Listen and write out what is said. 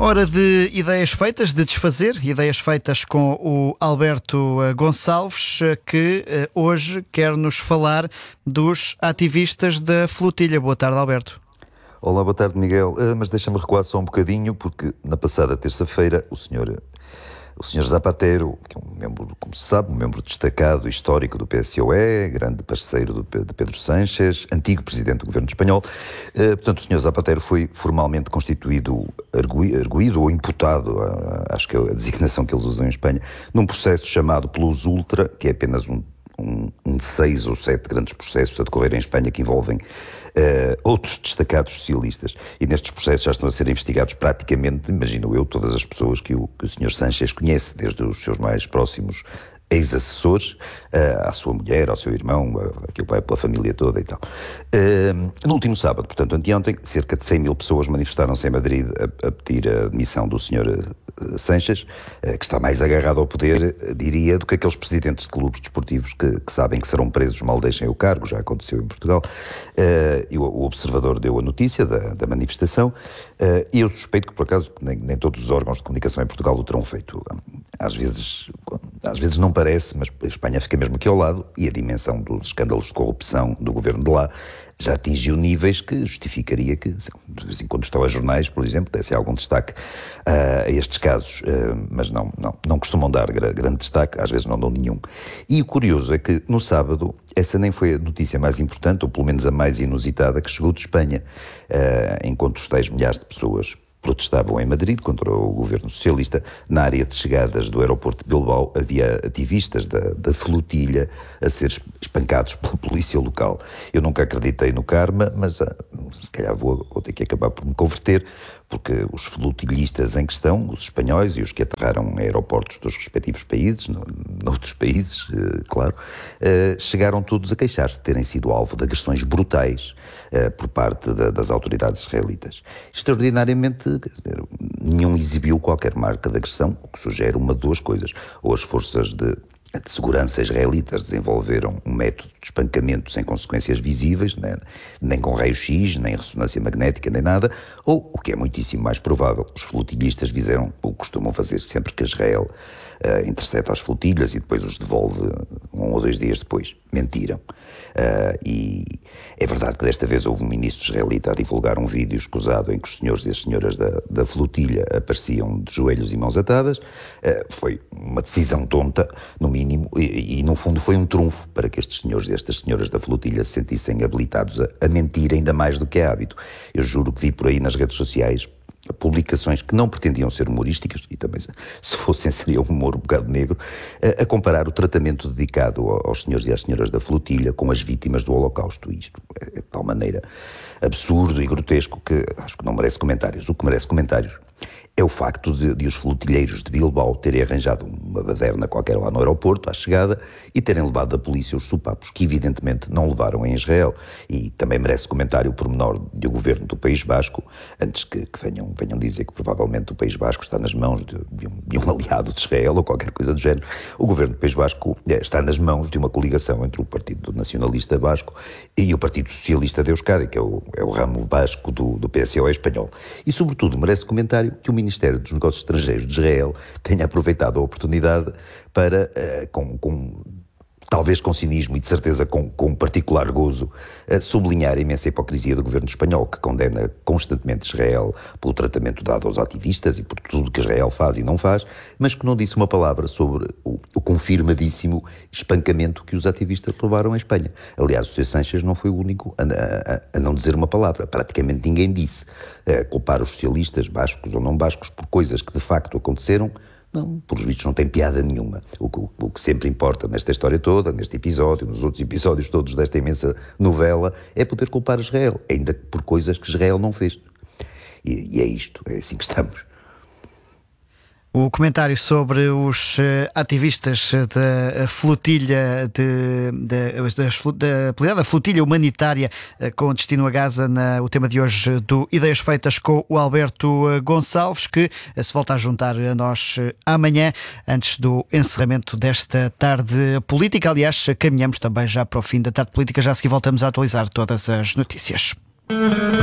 Hora de ideias feitas, de desfazer, ideias feitas com o Alberto Gonçalves, que hoje quer nos falar dos ativistas da flotilha. Boa tarde, Alberto. Olá, boa tarde, Miguel. Mas deixa-me recuar só um bocadinho, porque na passada terça-feira o senhor Zapatero, que é um membro, como se sabe, um membro destacado histórico do PSOE, grande parceiro de Pedro Sánchez, antigo presidente do governo espanhol, portanto o senhor Zapatero foi formalmente constituído, arguído ou imputado, acho que é a designação que eles usam em Espanha, num processo chamado Plus Ultra, que é apenas um de 6 ou 7 grandes processos a decorrer em Espanha que envolvem outros destacados socialistas. E nestes processos já estão a ser investigados praticamente, imagino eu, todas as pessoas que o Sr. Sánchez conhece, desde os seus mais próximos ex-assessores, à sua mulher, ao seu irmão, aquilo vai pela família toda e tal. No último sábado, portanto anteontem, cerca de 100 mil pessoas manifestaram-se em Madrid a pedir a demissão do Sr. Sánchez, que está mais agarrado ao poder, diria, do que aqueles presidentes de clubes desportivos que sabem que serão presos mal deixem o cargo, já aconteceu em Portugal. E o Observador deu a notícia da manifestação, e eu suspeito que, por acaso, nem todos os órgãos de comunicação em Portugal o terão feito. Às vezes não parece, mas a Espanha fica mesmo aqui ao lado, e a dimensão dos escândalos de corrupção do governo de lá já atingiu níveis que justificaria que, de vez em quando, os telejornais, por exemplo, dessem algum destaque a estes casos, mas não costumam dar grande destaque, às vezes não dão nenhum. E o curioso é que, no sábado, essa nem foi a notícia mais importante, ou pelo menos a mais inusitada, que chegou de Espanha, enquanto os tais milhares de pessoas protestavam em Madrid contra o governo socialista. Na área de chegadas do aeroporto de Bilbao havia ativistas da flotilha a ser espancados pela polícia local. Eu nunca acreditei no karma, mas se calhar vou ter que acabar por me converter, porque os flotilhistas em questão, os espanhóis e os que aterraram em aeroportos dos respectivos países, noutros países, claro, chegaram todos a queixar-se de terem sido alvo de agressões brutais por parte das autoridades israelitas. Extraordinariamente, nenhum exibiu qualquer marca de agressão, o que sugere uma de duas coisas. Ou as forças de segurança israelitas desenvolveram um método de espancamento sem consequências visíveis, nem com raio-x, nem ressonância magnética, nem nada, ou, o que é muitíssimo mais provável, os flotilhistas fizeram o que costumam fazer sempre que Israel intercepta as flotilhas e depois os devolve 1 ou 2 dias depois. Mentiram. E é verdade que desta vez houve um ministro israelita a divulgar um vídeo escusado em que os senhores e as senhoras da flotilha apareciam de joelhos e mãos atadas. Foi uma decisão tonta, no mínimo, e no fundo foi um trunfo para que estes senhores e estas senhoras da flotilha se sentissem habilitados a mentir ainda mais do que é hábito. Eu juro que vi por aí nas redes sociais publicações que não pretendiam ser humorísticas, e também se fossem seria um humor um bocado negro, a comparar o tratamento dedicado aos senhores e às senhoras da flotilha com as vítimas do Holocausto. Isto é de tal maneira absurdo e grotesco que acho que não merece comentários. O que merece comentários é o facto de os flotilheiros de Bilbao terem arranjado uma baderna qualquer lá no aeroporto, à chegada, e terem levado da polícia os sopapos, que evidentemente não levaram em Israel. E também merece comentário o pormenor do governo do País Basco, antes que venham dizer que provavelmente o País Basco está nas mãos de um aliado de Israel ou qualquer coisa do género. O governo do País Basco está nas mãos de uma coligação entre o Partido Nacionalista Basco e o Partido Socialista de Euskadi, que é o ramo basco do PSOE espanhol. E, sobretudo, merece comentário que o Ministério dos Negócios Estrangeiros de Israel tenha aproveitado a oportunidade para, talvez com cinismo e de certeza com particular gozo, sublinhar a imensa hipocrisia do governo espanhol, que condena constantemente Israel pelo tratamento dado aos ativistas e por tudo que Israel faz e não faz, mas que não disse uma palavra sobre o confirmadíssimo espancamento que os ativistas levaram em Espanha. Aliás, o Sr. Sánchez não foi o único a não dizer uma palavra. Praticamente ninguém disse. Culpar os socialistas, bascos ou não bascos, por coisas que de facto aconteceram, não, pelos vistos não tem piada nenhuma. O que sempre importa nesta história toda, neste episódio, nos outros episódios todos desta imensa novela, é poder culpar Israel, ainda por coisas que Israel não fez. E é isto, é assim que estamos. O comentário sobre os ativistas da flotilha da flotilha humanitária com destino a Gaza, o tema de hoje do Ideias Feitas com o Alberto Gonçalves, que se volta a juntar a nós amanhã, antes do encerramento desta tarde política. Aliás, caminhamos também já para o fim da tarde política, já a seguir voltamos a atualizar todas as notícias.